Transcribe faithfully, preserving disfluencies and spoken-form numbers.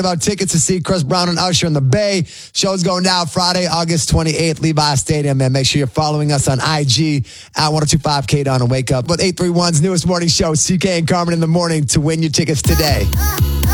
about tickets to see Chris Brown and Usher in the Bay. Show's going down Friday, August twenty-eighth, Levi Stadium. And make sure you're following us on I G at ten twenty-five K Dawn and Wake Up with eight three one's newest morning show, C K and Carmen in the Morning, to win your tickets today.